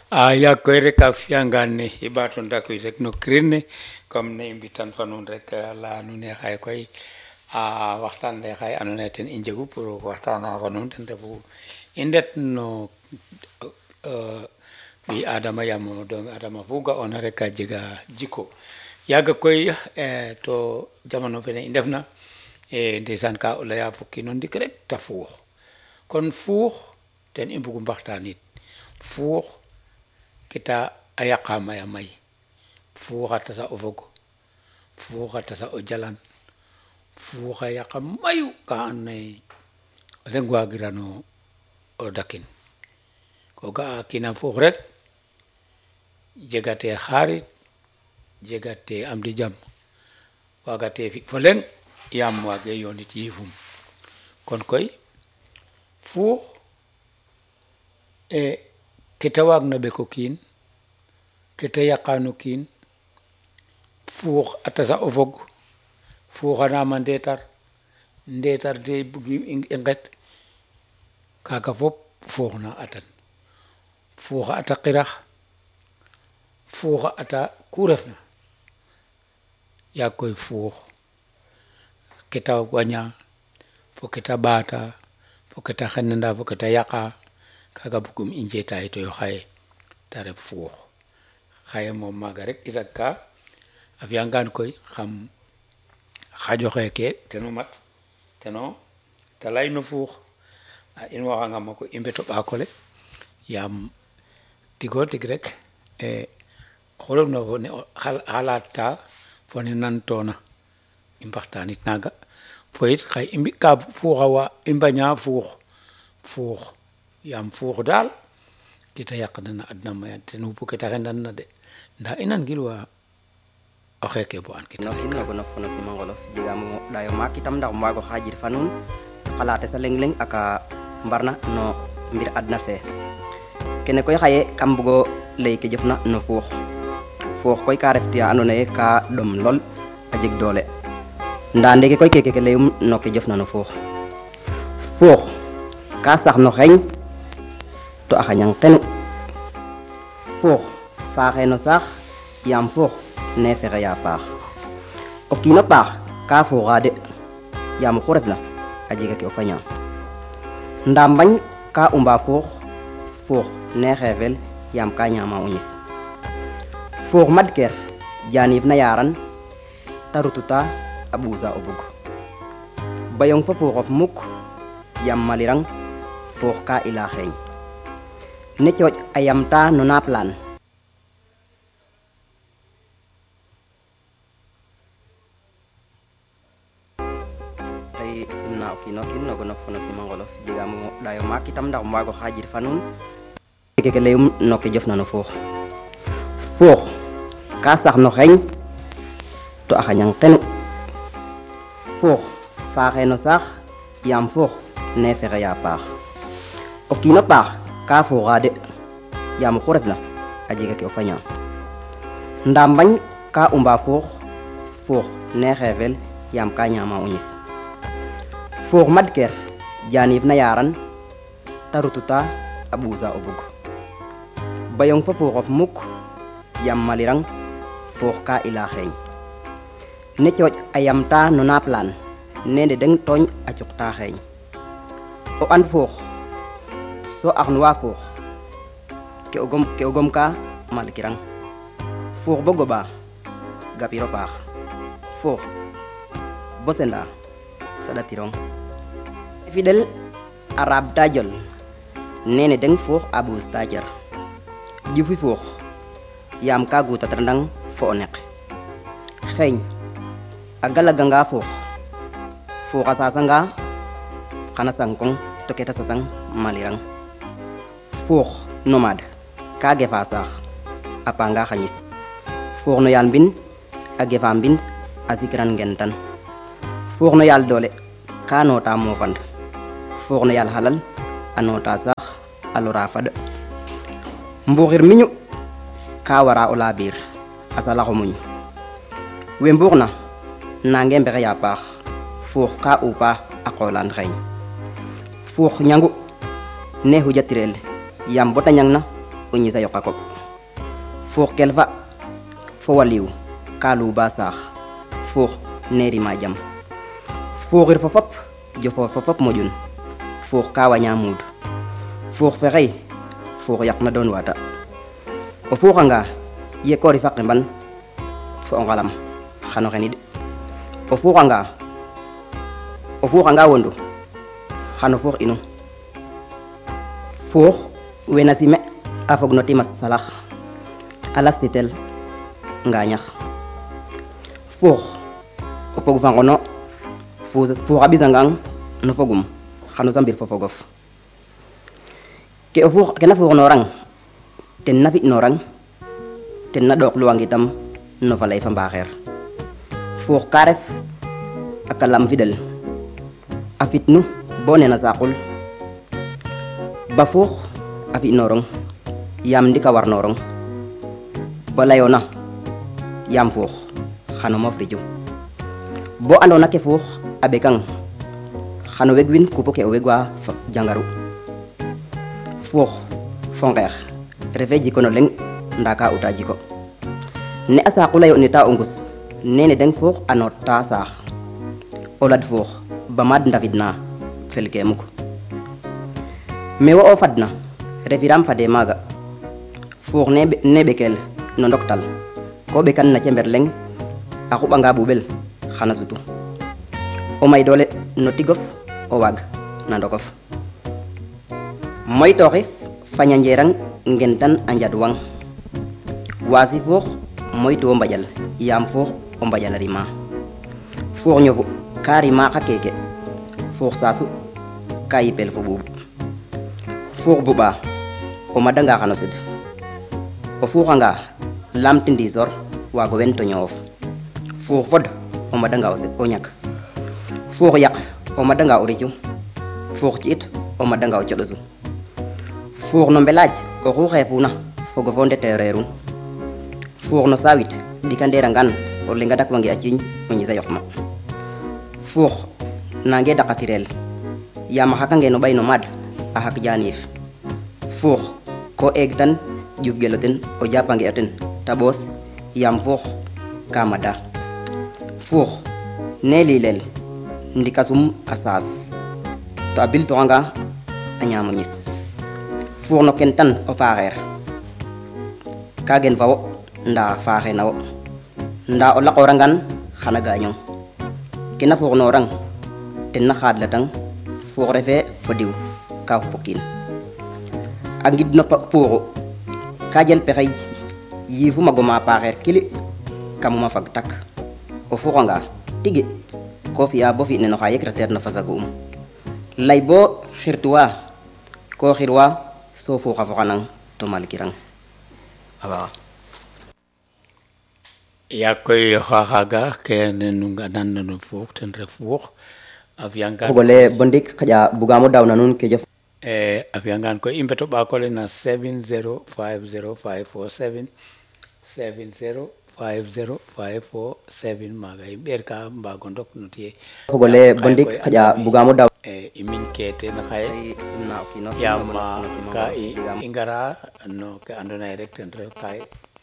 ya koy rek a fiyangaan ne i ɓaato ndakoy rek no kirin ne comme ne i mbitan fa nuun rek laya nuun ne xaye koy waxtaan le xaye andoona yee ten i njegu pour waxtaana fa nuun ten refu i ndet no ɓi adama yaam doomi adama fu ga'oona rek a jega jikko yaaga koy to jamano fene i ndefna ndeysaan ka o laya fo kiin o ndik rek ta fuux kon fuux ten i mbugu mbaxtaanit fuux kita a yaqa maya may fuux a tasa o fog fuux a tasa o jalan fuux a yaqa mayu ka andoona yee o leŋ waagirano o dakin ko ga'a kiin a fuux rek jegate xaarit jegate am di jam waagate fi fo leŋ yaam waage yoonit yiifum kon koy fuux ke ta waagna ɓek o kiin ke ta yaqa no kiin fuux a tasa o fog fuuxanaam a ndeetar de bugim i nget kaaga fop fuux na atan fuux a ata qirax fuux a ata ku refna yaag koy fuux ke ta waña fo ke ta ɓaata fo ke ta xenana fo ke ta yaqa kaaga bugum i njeetayitoyo xaye ta ref fuux xaye moom maaga rek i sagka a fiyangaan koy xam xaƴo xeeke teno mat teno te ley no fuux a in waxanga ma koy i mbeto ɓaak ole yaam tigo tig rek oxu refna fo ne xalata fo ne nantoona i mbaxtaanit naaga fo yit xaye i mbi'ka fuuxa i mbaña fuux yaam fuux daal ke ta yaqana na adna maya ten xupu ke ta xendan na de ndaa i nangilwa o xeeke bo an ke ta no nogo nopp no simangolof jegaam o ɗayo maak itam ndax um waago xaajir fa nuun xalates a leŋ leŋ aka mbarna no mbir adna fe kene koy xaye kam bugo ley ke jofna no fuux fuux koy ka ref tiya andoona yee ka ɗom lool a jeg doole ndaa ndeke koy keke ke leyum no ke jofna no fuux fuux ka sax no xeeñ to a xañang xenu fuux faaxe no saax yaam fuux ne fexeya paax o kiino paax ka fuuxa de yaam oxu refna a jega ke o faña ndaa mbañ ka umba fuux ne xeefel yaam ka ñaama o ñis fuux madker jaaniif na yaran ta rututa a ɓuusa o bug bayong fo fuuxof muk yaam malirang fuux ka ila xeeñ ne cooƴ a yamta no naap laan simna o kiino kiin nogo nopp no simangolof jegaam o ɗayo maak itam ndax um waago xaajir fa nuun keke leyum no ke jofna no fuux fuux ka sax no xeeñ to a xañang xenu fuux faaxe no saax yaam fuux ne fexeya paax o kiino paax ka fuuxa de yaam oxu refna a jega ke o faña ndaa mbañ ka umba fuux ne xeefel yaam ka ñaama o ñis fuux madker jaaniif na yaran ta rututa a ɓuusa o bug bayong fo fuuxof muk yaam malirang fuux ka ila xeeñ ne cooƴ a yamta no naap laan nende deng tooñ a cuqta xeeñ o an fuux so axnuwa fuux ke o gom ka malkirang fuux bo goɓa gapiro paax fuux bo senda saɗatirong fidel a raabta jol nene deng fuux a ɓuusta cer ƴufi fuux yaam ka gutatrandang fo o neq xeeñ a galaganga fuux fuux a sasanga xana sangkong to ke ta sasang malirang fuux nomade ka gefa saax a panga xañis fuux no yaal mbin a gefa mbin a sikran ngentan fuux no yaal doole ka noota moofand fuux no yaal xalal a noota saax a lora fad mbuxir miñu ka wara o laabiir a salaxo muñ we mbuxna nange mbexeya paax fuux ka uupa a qoolaan xeeñ fuux ñangu ne xujatirel yaam bota ñangna o ñisa yoqa koɓ fuux kel fa fo waliw ka luba saax fuux ne rima jam fuuxir fo fop jofo fo fop moƴun fuux ka waña muud fuux fe xey fuux yaq na doon wata o fuuxanga ye koori fa qemban fo o ngalam xano xenid o fuuxanga wondu xano fuux inu fuux wena sime a fog no timas salax a lastitel ngañax fuux o pog fa ngono fuux a ɓisangang no fogum xano sambir fo fogof ke na fuuxnorang ten na fi'norang ten na ɗooqluwang itam no faley fa mbaxeer fuux ka ref a kalam fidel a fitnu bo nena saqul ba fuux a fi'norong yaam ndika warnorong bo leyona yaam fuux xano moof ricu bo andona ke fuux a ɓekang xano weg win kupo ke o weg wa jangaru fuux fo ngeex refe jiko no leŋ nda ka uta jiko ne a saqu ley neta o ngus nene deng fuux a noota saax o lad fuux ba maad ndafid na fel ke muk me wo o fadna refiram fade maaga fuux ne ɓekel no ndoktal ko ɓekan na cember leŋ a xuɓanga ɓuɓel xana sutu o may doole no tigof o waag na ndokof moytooxif faña njerang ngen tan a njadwang waasi fuux moytu o mbaƴal yaam fuux o mbaƴal a rima fuux ñofu ka rima xa keke fuux saasu ka yipel fo ɓuuɓ fuux buɓa o madanga xano sed o fuuxanga lamti ndisor waago wen to ñoowof fuux fod o madanga o sed o ñak fuux yaq o madanga o ricu fuux ci'it o madanga o coɗosu fuux no mbelaaj oxu xeefuna fogo fo ndetereerun fuux no saawit ɗika nderangan o lenga dakwange a ciiñ o ñisa yoq ma fuux nange daqatirel yaam a xakange no ɓay no maad a xak jaaniif fuux ko eeg tan ƴuf gelo ten o japange o ten ta ɓoos yaam fuux ka mada fuux ne lilel ndika sum a saas to a bil toxanga a ñaamo ñis fuux no ken tan o paaxeer ka gen fa wo nda faaxe na wo nda o laqorangan xana gañong kena fuuxnorang ten na xaadlatang fuux refe fo diw ka xupo kiin a ngid no puuxu ka jel pexey yiifuma goma paaxeer kili kamuma fag tak o fuuxanga tigi ko fi'a bo fi neno xa yegreteer na fasagu lay bo xirtuwa ko xirwa so fuuxa foxanang to malkirang awa yaa koy xaxaaga kene nu nganan no fuux ten ref fuux a fiyangaan fogole bo ndik xaƴa bugamo dawna nuun ke jaf a fiyangaan koy i mbeto ɓaakole na 7050547 7050547 maaga i ɓeerka mbaago ndok no tiye fogole bo ndik xaƴa bugamo daw i miñ ke ten xaye simna o kiinox yaam ka i ngara no ke andoona yee rek ten ref ka